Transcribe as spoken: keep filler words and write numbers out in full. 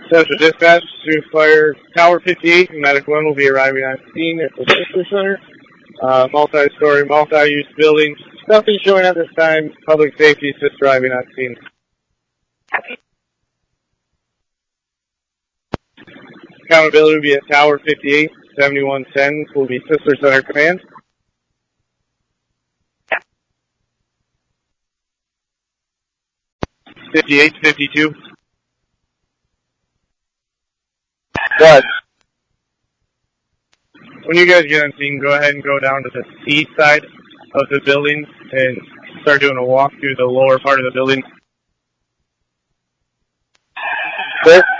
Central Dispatch to Fire Tower fifty-eight and Medic one will be arriving on scene at the Sister Center. Uh, multi-story, multi-use building. Nothing showing at this time. Public safety is just arriving on scene. Accountability will be at Tower fifty-eight. seventy-one ten will be Sister Center Command. fifty-eight fifty-two. What? When you guys get on scene, go ahead and go down to the east side of the building and start doing a walk through the lower part of the building. Sir?